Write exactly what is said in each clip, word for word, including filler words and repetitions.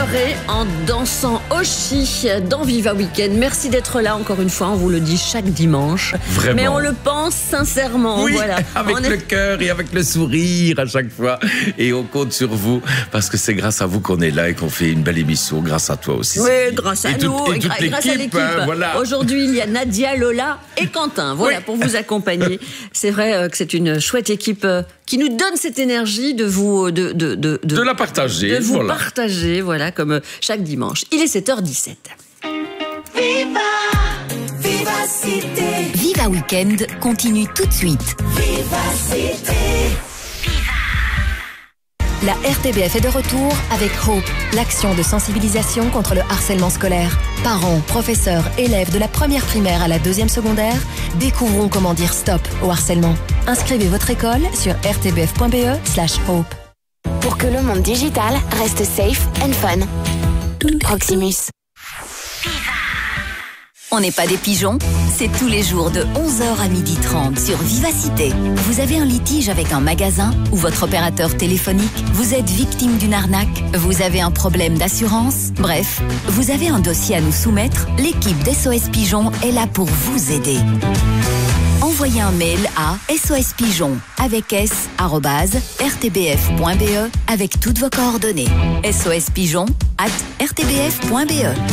pleurer en dansant Oshi dans Viva Weekend. Merci d'être là encore une fois, on vous le dit chaque dimanche. Vraiment. Mais on le pense sincèrement. Oui, voilà. avec on le est... cœur et avec le sourire à chaque fois. Et on compte sur vous parce que c'est grâce à vous qu'on est là et qu'on fait une belle émission. Grâce à toi aussi. Oui, grâce à et nous, toute, et toute gra- grâce à l'équipe. Hein, voilà. Aujourd'hui, il y a Nadia, Lola et Quentin. Voilà, oui. Pour vous accompagner. C'est vrai euh, que c'est une chouette équipe euh, qui nous donne cette énergie de vous... De, de, de, de, de la partager. De vous voilà. partager, voilà, comme chaque dimanche. Il est sept heures dix-sept. Viva, Viva Cité. Viva Weekend continue tout de suite. Viva Cité. La R T B F est de retour avec Hope, l'action de sensibilisation contre le harcèlement scolaire. Parents, professeurs, élèves de la première primaire à la deuxième secondaire, découvrons comment dire stop au harcèlement. Inscrivez votre école sur r t b f point b e slash hope. Pour que le monde digital reste safe and fun. Proximus. On n'est pas des pigeons, c'est tous les jours de onze heures à midi trente sur Vivacité. Vous avez un litige avec un magasin ou votre opérateur téléphonique, vous êtes victime d'une arnaque, vous avez un problème d'assurance, bref, vous avez un dossier à nous soumettre, l'équipe d'S O S Pigeon est là pour vous aider. Envoyez un mail à sospigeon avec s arobase r t b f point b e avec toutes vos coordonnées. sospigeon at r t b f point b e.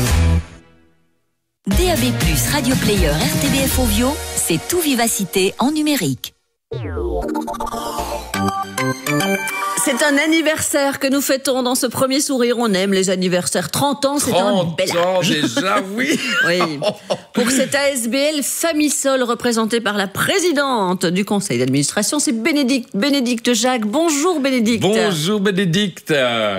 D A B plus, Radio Player, R T B F Ovio, c'est tout Vivacité en numérique. C'est un anniversaire que nous fêtons dans ce premier sourire. On aime les anniversaires. trente ans, c'est un bel âge. Déjà, oui. Oui. Pour cette A S B L Familles-Sol, représentée par la présidente du conseil d'administration, c'est Bénédicte, Bénédicte Jacques. Bonjour Bénédicte. Bonjour Bénédicte.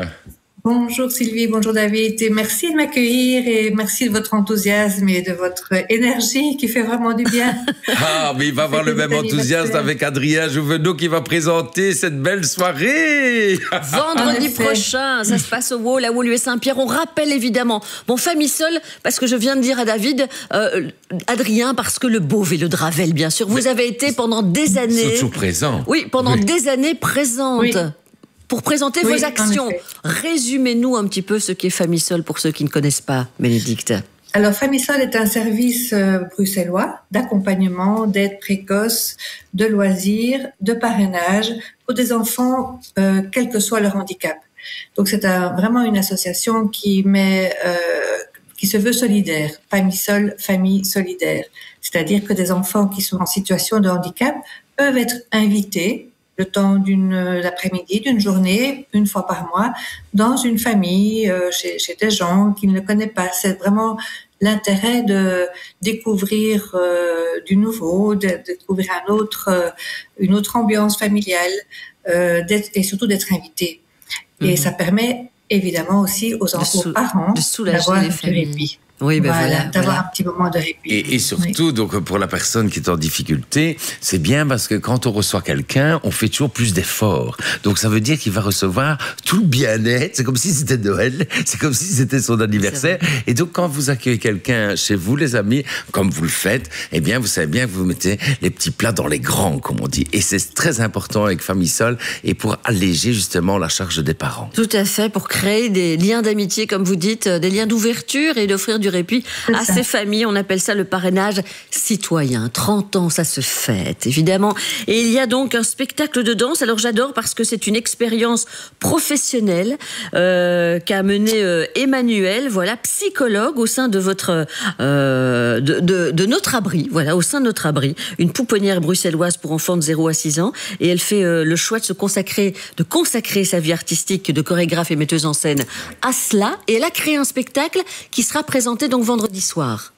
Bonjour Sylvie, bonjour David, et merci de m'accueillir et merci de votre enthousiasme et de votre énergie qui fait vraiment du bien. Ah, mais il va avoir le même enthousiasme avec Adrien Jouvenot qui va présenter cette belle soirée. Vendredi prochain, ça se passe au Wall, à Woluwe-Saint-Pierre. On rappelle évidemment, bon, Familles-Sol, parce que je viens de dire à David, euh, Adrien, parce que le Beauvais et le Dravel, bien sûr, vous mais avez été pendant des années... Ils sont toujours présents. Oui, pendant oui. des années présentes. Oui. Pour présenter oui, vos actions, résumez-nous un petit peu ce qu'est Familles-Sol pour ceux qui ne connaissent pas, Bénédicte. Alors, Familles-Sol est un service euh, bruxellois d'accompagnement, d'aide précoce, de loisirs, de parrainage pour des enfants, euh, quel que soit leur handicap. Donc, c'est un, vraiment une association qui met, euh, qui se veut solidaire. Familles-Sol, famille solidaire. C'est-à-dire que des enfants qui sont en situation de handicap peuvent être invités le temps d'une l'après-midi, d'une journée, une fois par mois, dans une famille, euh, chez, chez des gens qu'ils ne connaissent pas. C'est vraiment l'intérêt de découvrir euh, du nouveau, de, de découvrir un autre, euh, une autre ambiance familiale, euh, d'être, et surtout d'être invité. Et mmh. ça permet évidemment aussi aux, enfants, aux parents d'avoir du répit. Oui, ben voilà, voilà, d'avoir voilà. un petit moment de répit. Et, et surtout, oui. donc pour la personne qui est en difficulté, c'est bien parce que quand on reçoit quelqu'un, on fait toujours plus d'efforts. Donc ça veut dire qu'il va recevoir tout le bien-être. C'est comme si c'était Noël, c'est comme si c'était son anniversaire. Et donc quand vous accueillez quelqu'un chez vous, les amis, comme vous le faites, eh bien vous savez bien que vous mettez les petits plats dans les grands, comme on dit. Et c'est très important avec Familles-Sol et pour alléger justement la charge des parents. Tout à fait, pour créer des liens d'amitié, comme vous dites, des liens d'ouverture et d'offrir du répit à ces familles. On appelle ça le parrainage citoyen. trente ans, ça se fête, évidemment. Et il y a donc un spectacle de danse. Alors j'adore parce que c'est une expérience professionnelle euh, qu'a menée euh, Emmanuel, voilà, psychologue au sein de votre euh, de, de, de notre abri, voilà, au sein de notre abri, une pouponnière bruxelloise pour enfants de zéro à six ans. Et elle fait euh, le choix de se consacrer, de consacrer sa vie artistique de chorégraphe et metteuse en scène à cela. Et elle a créé un spectacle qui sera présenté donc vendredi soir.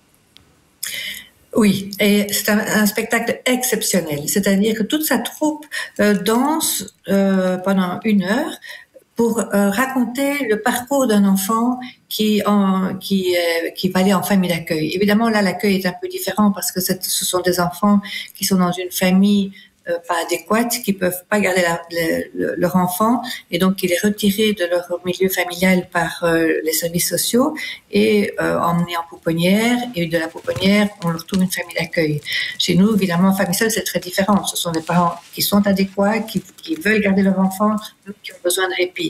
Oui, et c'est un, un spectacle exceptionnel. C'est-à-dire que toute sa troupe euh, danse euh, pendant une heure pour euh, raconter le parcours d'un enfant qui en, qui euh, qui va aller en famille d'accueil. Évidemment, là, l'accueil est un peu différent parce que c'est, ce sont des enfants qui sont dans une famille euh, pas adéquate, qui peuvent pas garder la, le, leur enfant et donc il est retiré de leur milieu familial par euh, les services sociaux et euh, emmené en pouponnière, et de la pouponnière on leur trouve une famille d'accueil. Chez nous, évidemment, Familles-Sol, c'est très différent. Ce sont des parents qui sont adéquats, qui, qui veulent garder leur enfant, qui ont besoin de répit.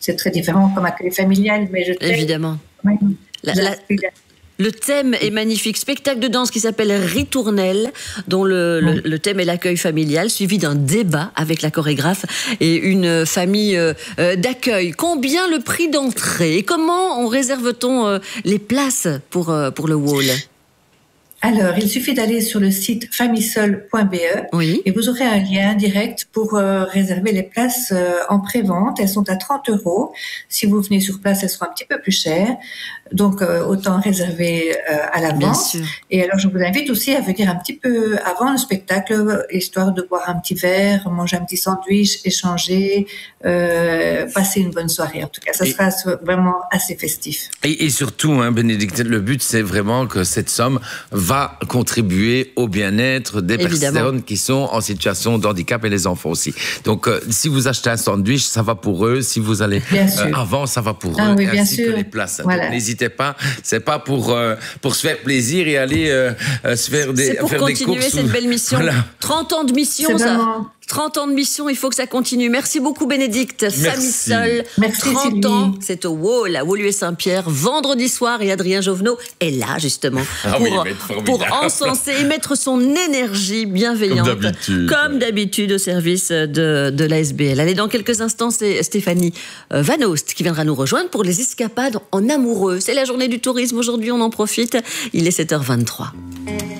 c'est très différent comme accueil familial, mais je sais... Évidemment. Oui. La, la, le thème est magnifique. Spectacle de danse qui s'appelle Ritournelle, dont le, oui. le, le thème est l'accueil familial, suivi d'un débat avec la chorégraphe et une famille euh, d'accueil. Combien le prix d'entrée et comment on réserve-t-on euh, les places pour, euh, pour le Wall? Alors, il suffit d'aller sur le site familseul point b e oui. et vous aurez un lien direct pour euh, réserver les places euh, en pré-vente. Elles sont à trente euros. Si vous venez sur place, elles seront un petit peu plus chères. Donc, euh, autant réserver euh, à l'avance. Et alors, je vous invite aussi à venir un petit peu avant le spectacle, histoire de boire un petit verre, manger un petit sandwich, échanger, euh, passer une bonne soirée. En tout cas, ça et, sera vraiment assez festif. Et, et surtout, hein, Bénédicte, le but, c'est vraiment que cette somme va contribuer au bien-être des Évidemment. personnes qui sont en situation de handicap et les enfants aussi. Donc, euh, si vous achetez un sandwich, ça va pour eux. Si vous allez euh, avant, ça va pour ah, eux. Oui, ainsi bien que sûr. les places. Voilà. Donc, n'hésitez pas. C'est pas pour euh, pour se faire plaisir et aller euh, se faire des C'est pour faire continuer des courses cette ou... belle mission. Voilà. trente ans de mission, ça. Vraiment... trente ans de mission, il faut que ça continue. Merci beaucoup, Bénédicte. Familseul, trente ans, c'est au Wall, à Woluwe-Saint-Pierre, vendredi soir. Et Adrien Jovenot est là, justement, ah pour, oui, pour encenser et mettre son énergie bienveillante, comme d'habitude, comme d'habitude au service de, de l'A S B L. Allez, dans quelques instants, c'est Stéphanie Van Oost qui viendra nous rejoindre pour les escapades en amoureux. C'est la journée du tourisme aujourd'hui, on en profite. Il est sept heures vingt-trois.